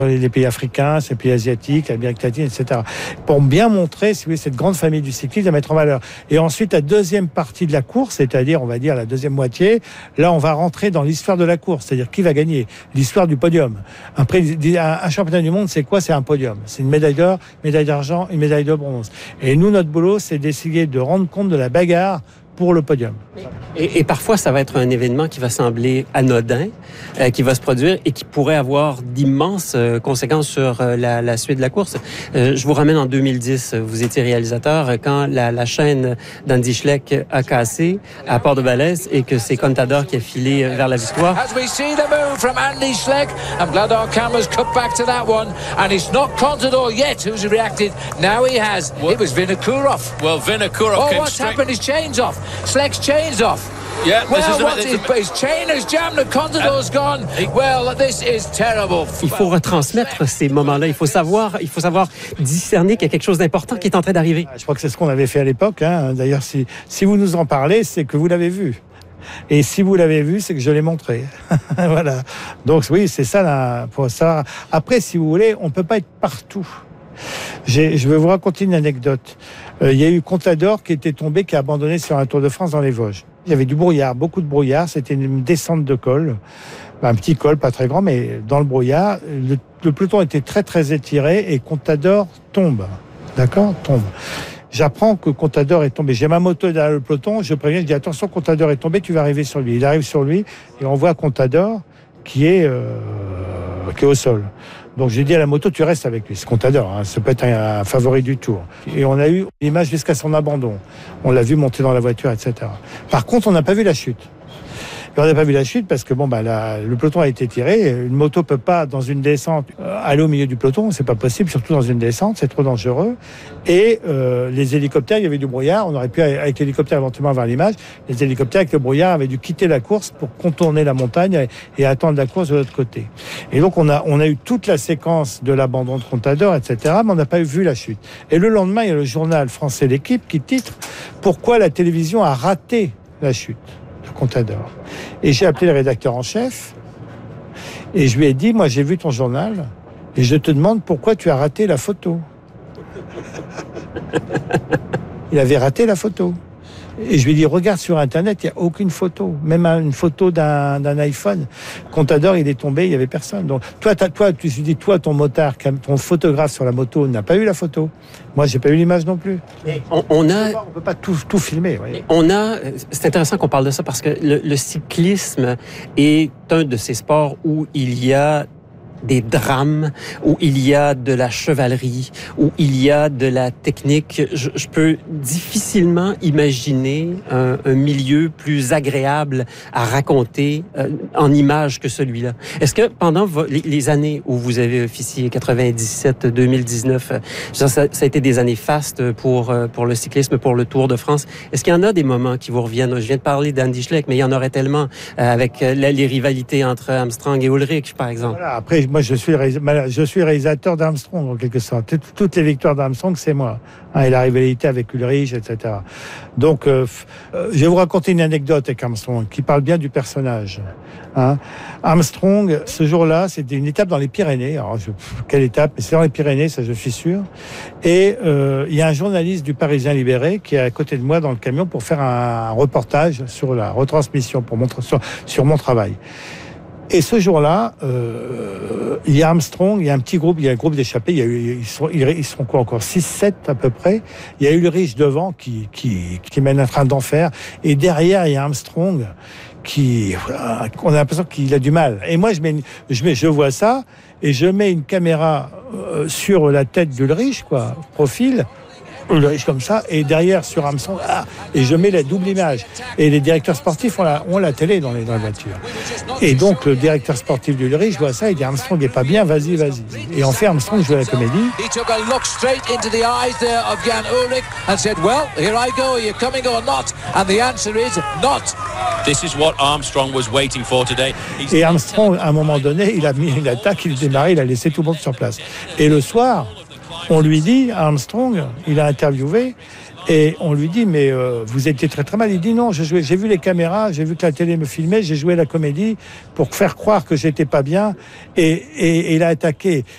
les pays africains, ces pays asiatiques, l'Amérique latine, etc. Pour bien montrer, si vous voulez, cette grande famille du cyclisme à mettre en valeur. Et ensuite, la deuxième partie de la course, c'est-à-dire, on va dire, la deuxième moitié, là, on va rentrer dans l'histoire de la course, c'est-à-dire qui va gagner, l'histoire du podium. Après, un championnat du monde, c'est quoi? C'est un podium. C'est une médaille d'or, médaille d'argent, une médaille de bronze. Et nous, notre boulot, c'est d'essayer de rendre compte de la bagarre pour le podium. Et parfois, ça va être un événement qui va sembler anodin, qui va se produire et qui pourrait avoir d'immenses conséquences sur la suite de la course. Je vous ramène en 2010. Vous étiez réalisateur quand la chaîne d'Andy Schleck a cassé à Port-de-Balès et que c'est Contador qui a filé vers la victoire. As we see the move from Andy Schleck, I'm glad our cameras cut back to that one. And it's not Contador yet who's reacted. Now he has. It was Vinokurov. Well, Vinokurov came what's happened? His chain's off. Schleck's chain's off. Yeah, his chain has jammed and Contador's gone. Well, this is terrible. Il faut retransmettre ces moments-là. Il faut savoir discerner qu'il y a quelque chose d'important qui est en train d'arriver. Je crois que c'est ce qu'on avait fait à l'époque. Hein. D'ailleurs, si vous nous en parlez, c'est que vous l'avez vu. Et si vous l'avez vu, c'est que je l'ai montré. Voilà. Donc oui, c'est ça là. Pour savoir. Après, si vous voulez, on peut pas être partout. Je vais vous raconter une anecdote. Il y a eu Contador qui était tombé, qui a abandonné sur un Tour de France dans les Vosges. Il y avait du brouillard, beaucoup de brouillard. C'était une descente de col, un petit col, pas très grand, mais dans le brouillard, le peloton était très très étiré et Contador tombe. D'accord, tombe. J'apprends que Contador est tombé. J'ai ma moto derrière le peloton. Je préviens, je dis attention, Contador est tombé, tu vas arriver sur lui. Il arrive sur lui et on voit Contador qui est au sol. Donc j'ai dit à la moto, tu restes avec lui. C'est Contador, hein. Ça peut être un favori du Tour. Et on a eu l'image jusqu'à son abandon. On l'a vu monter dans la voiture, etc. Par contre, on n'a pas vu la chute. Et on n'a pas vu la chute parce que le peloton a été tiré. Une moto peut pas, dans une descente, aller au milieu du peloton. C'est pas possible, surtout dans une descente. C'est trop dangereux. Et les hélicoptères, il y avait du brouillard. On aurait pu, avec l'hélicoptère, éventuellement voir l'image. Les hélicoptères, avec le brouillard, avaient dû quitter la course pour contourner la montagne et attendre la course de l'autre côté. Et donc, on a eu toute la séquence de l'abandon de Contador, etc. Mais on n'a pas vu la chute. Et le lendemain, il y a le journal français L'Équipe qui titre « Pourquoi la télévision a raté la chute ?» Contador. Et j'ai appelé le rédacteur en chef et je lui ai dit, moi j'ai vu ton journal et je te demande pourquoi tu as raté la photo. Il avait raté la photo. Et je lui ai dit, regarde sur Internet, il n'y a aucune photo. Même une photo d'un iPhone. Contador, il est tombé, il n'y avait personne. Donc, toi, tu me dis, ton motard, ton photographe sur la moto n'a pas eu la photo. Moi, j'ai pas eu l'image non plus. On peut pas tout filmer. Voyez. C'est intéressant qu'on parle de ça parce que le cyclisme est un de ces sports où il y a des drames, où il y a de la chevalerie, où il y a de la technique. Je peux difficilement imaginer un milieu plus agréable à raconter en images que celui-là. Est-ce que pendant les années où vous avez officié, 97, 2019, ça a été des années fastes pour le cyclisme, pour le Tour de France. Est-ce qu'il y en a des moments qui vous reviennent? Je viens de parler d'Andy Schleck, mais il y en aurait tellement avec les rivalités entre Armstrong et Ulrich, par exemple. Voilà, après, moi, je suis réalisateur d'Armstrong, en quelque sorte. Toutes les victoires d'Armstrong, c'est moi. Et la rivalité avec Ulrich, etc. Donc, je vais vous raconter une anecdote avec Armstrong, qui parle bien du personnage. Armstrong, ce jour-là, c'était une étape dans les Pyrénées. Alors, quelle étape? C'est dans les Pyrénées, ça, je suis sûr. Et il y a un journaliste du Parisien Libéré qui est à côté de moi dans le camion pour faire un reportage sur la retransmission, pour montrer sur mon travail. Et ce jour-là, il y a Armstrong, il y a un petit groupe, il y a un groupe d'échappés, ils sont quoi encore 6-7 à peu près. Il y a Ulrich devant qui mène un train d'enfer. Et derrière, il y a Armstrong on a l'impression qu'il a du mal. Et moi, je vois ça et je mets une caméra sur la tête d'Ulrich, profil. Ulrich comme ça, et derrière sur Armstrong, et je mets la double image. Et les directeurs sportifs ont la télé dans les voitures. Et donc le directeur sportif d'Ulrich voit ça, il dit Armstrong n'est pas bien, vas-y. Et en fait Armstrong joue à la comédie. He took a look straight into the eyes there of Jan Ullrich and said, well, here I go, are you coming or not? And the answer is not. This is what Armstrong was waiting for today. Et Armstrong, à un moment donné, il a mis une attaque, il démarrait, il a laissé tout le monde sur place. Et le soir, on lui dit, Armstrong, il a interviewé, et on lui dit, mais vous étiez très très mal. Il dit non, j'ai vu les caméras, j'ai vu que la télé me filmait, j'ai joué la comédie pour faire croire que j'étais pas bien, et il a attaqué.